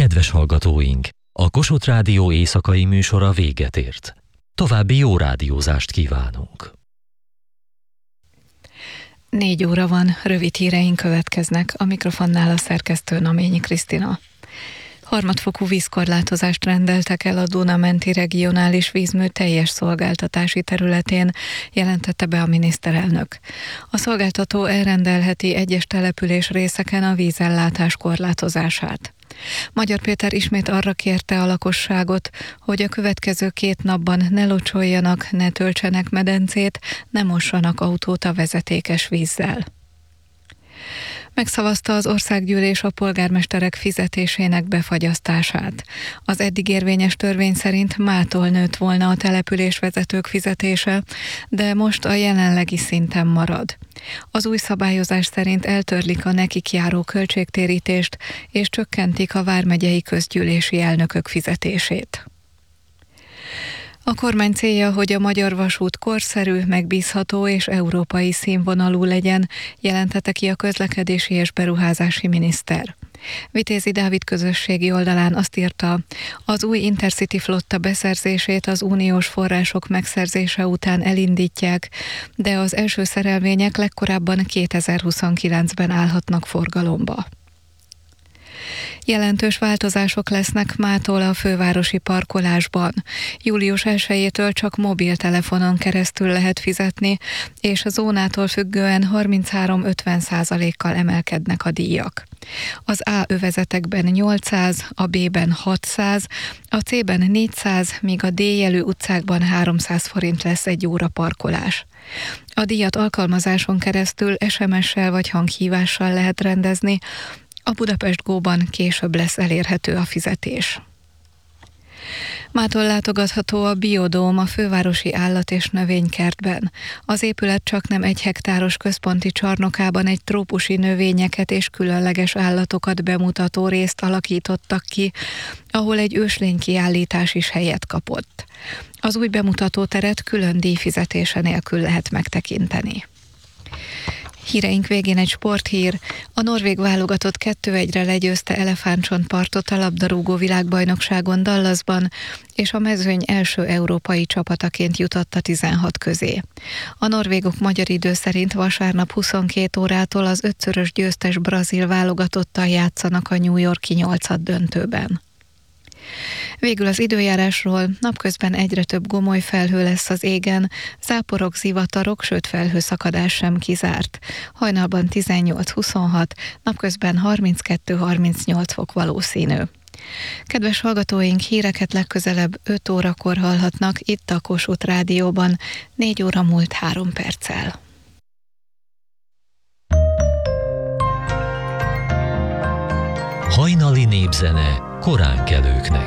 Kedves hallgatóink! A Kossuth Rádió éjszakai műsora véget ért. További jó rádiózást kívánunk! 4 óra van, rövid híreink következnek. A mikrofonnál a szerkesztő Naményi Krisztina. Harmadfokú vízkorlátozást rendeltek el a Duna-menti regionális vízmű teljes szolgáltatási területén, jelentette be a miniszterelnök. A szolgáltató elrendelheti egyes település részeken a vízellátás korlátozását. Magyar Péter ismét arra kérte a lakosságot, hogy a következő 2 napban ne locsoljanak, ne töltsenek medencét, ne mossanak autót a vezetékes vízzel. Megszavazta az országgyűlés a polgármesterek fizetésének befagyasztását. Az eddig érvényes törvény szerint mától nőtt volna a településvezetők fizetése, de most a jelenlegi szinten marad. Az új szabályozás szerint eltörlik a nekik járó költségtérítést, és csökkentik a vármegyei közgyűlési elnökök fizetését. A kormány célja, hogy a magyar vasút korszerű, megbízható és európai színvonalú legyen, jelentette ki a közlekedési és beruházási miniszter. Vitézi Dávid közösségi oldalán azt írta, az új Intercity flotta beszerzését az uniós források megszerzése után elindítják, de az első szerelvények legkorábban 2029-ben állhatnak forgalomba. Jelentős változások lesznek mától a fővárosi parkolásban. Július 1-től csak mobiltelefonon keresztül lehet fizetni, és a zónától függően 33-50%-kal emelkednek a díjak. Az A övezetekben 800, a B-ben 600, a C-ben 400, míg a D jelű utcákban 300 forint lesz egy óra parkolás. A díjat alkalmazáson keresztül SMS-sel vagy hanghívással lehet rendezni, a Budapest Go-ban később lesz elérhető a fizetés. Mától látogatható a Biodóm a fővárosi állat- és növénykertben. Az épület csaknem 1 hektáros központi csarnokában egy trópusi növényeket és különleges állatokat bemutató részt alakítottak ki, ahol egy őslénykiállítás is helyet kapott. Az új bemutatóteret külön díjfizetése nélkül lehet megtekinteni. Híreink végén egy sporthír. A norvég válogatott 2-1-re legyőzte Elefántcsontpartot a labdarúgó világbajnokságon Dallasban, és a mezőny első európai csapataként jutott a 16 közé. A norvégok magyar idő szerint vasárnap 22 órától az 5-szörös győztes brazil válogatottal játszanak a New York-i 8. döntőben. Végül az időjárásról: napközben egyre több gomoly felhő lesz az égen, záporok, zivatarok, sőt felhőszakadás sem kizárt. Hajnalban 18-26, napközben 32-38 fok valószínű. Kedves hallgatóink, híreket legközelebb 5 órakor hallhatnak itt a Kossuth Rádióban, 4 óra múlt 3 perccel. Hajnali népzene koránkelőknek.